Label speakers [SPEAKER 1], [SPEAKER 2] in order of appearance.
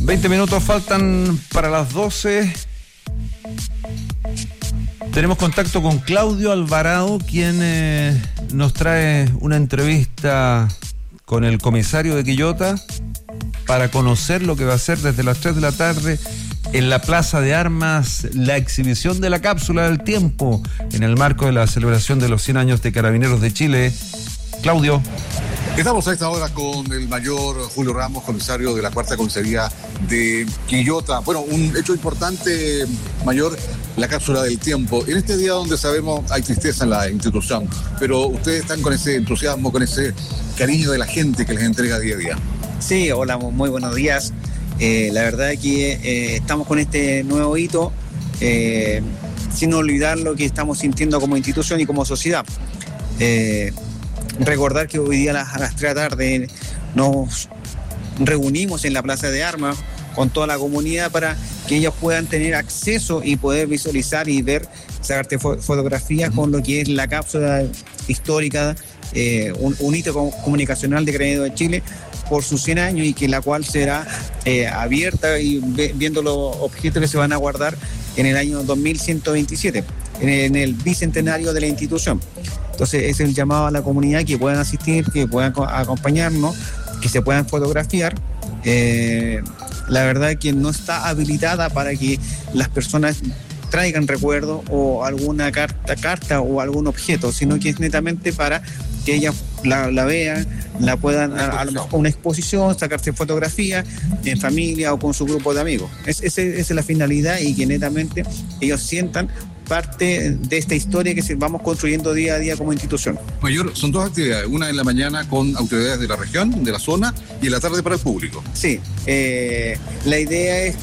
[SPEAKER 1] 20 minutos faltan para las 12. Tenemos contacto con Claudio Alvarado, quien nos trae una entrevista con el comisario de Quillota para conocer lo que va a ser desde las 3 de la tarde en la Plaza de Armas, la exhibición de la cápsula del tiempo en el marco de la celebración de los 100 años de Carabineros de Chile. Claudio.
[SPEAKER 2] Estamos a esta hora con el mayor Julio Ramos, comisario de la Cuarta Comisaría de Quillota. Bueno, un hecho importante, mayor, la cápsula del tiempo. En este día donde sabemos hay tristeza en la institución, pero ustedes están con ese entusiasmo, con ese cariño de la gente que les entrega día a día.
[SPEAKER 3] Sí, hola, muy buenos días. La verdad es que estamos con este nuevo hito, sin olvidar lo que estamos sintiendo como institución y como sociedad. Recordar que hoy día a las 3 de la tarde nos reunimos en la Plaza de Armas con toda la comunidad para que ellos puedan tener acceso y poder visualizar y ver, sacarte fotografías con lo que es la cápsula histórica, un hito comunicacional de Carabineros de Chile por sus 100 años y que la cual será abierta y viendo los objetos que se van a guardar en el año 2127, en el bicentenario de la institución. Entonces es el llamado a la comunidad que puedan asistir, que puedan acompañarnos, que se puedan fotografiar. La verdad es que no está habilitada para que las personas traigan recuerdos o alguna carta o algún objeto, sino que es netamente para que ellas la vean, la puedan, a lo mejor una exposición, sacarse fotografías en familia o con su grupo de amigos. Esa es la finalidad, y que netamente ellos sientan parte de esta historia que vamos construyendo día a día como institución.
[SPEAKER 2] Mayor, son dos actividades, una en la mañana con autoridades de la región, de la zona, y en la tarde para el público.
[SPEAKER 3] Sí, la idea es